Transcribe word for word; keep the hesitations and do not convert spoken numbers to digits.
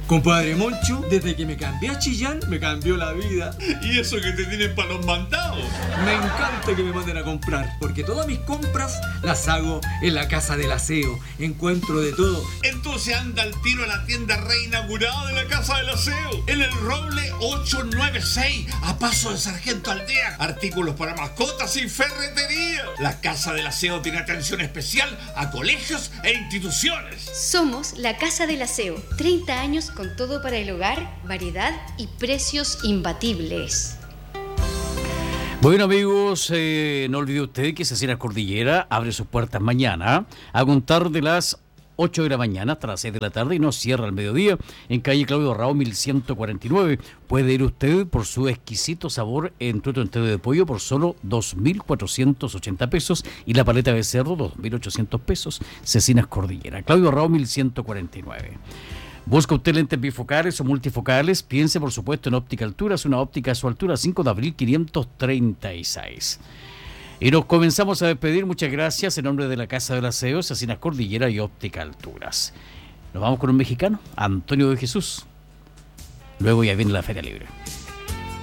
Compadre Moncho, desde que me cambié a Chillán, me cambió la vida. ¿Y eso que te tienen para los mandados? Me encanta que me manden a comprar, porque todas mis compras las hago en la Casa del Aseo. Encuentro de todo. Entonces anda al tiro a la tienda reinaugurada de la Casa del Aseo, en el Roble ochocientos noventa y seis, a paso de Sargento Aldea. Artículos para mascotas y ferretería. La Casa del Aseo tiene atención especial a colegios e instituciones. Somos la Casa del Aseo. treinta años con todo para el hogar, variedad y precios imbatibles. Bueno, amigos, eh, no olvide usted que Cecinas Cordillera abre sus puertas mañana a contar de las ocho de la mañana hasta las seis de la tarde y no cierra al mediodía en calle Claudio Rao mil ciento cuarenta y nueve. Puede ir usted por su exquisito sabor en tuto entero de pollo por solo dos mil cuatrocientos ochenta pesos y la paleta de cerdo dos mil ochocientos pesos. Cecinas Cordillera, Claudio Rao mil ciento cuarenta y nueve. Busca usted lentes bifocales o multifocales. Piense, por supuesto, en Óptica Alturas, una óptica a su altura, cinco de abril quinientos treinta y seis. Y nos comenzamos a despedir. Muchas gracias en nombre de la Casa del Aseo, Cecinas Cordillera y Óptica Alturas. Nos vamos con un mexicano, Antonio de Jesús. Luego ya viene la Feria Libre.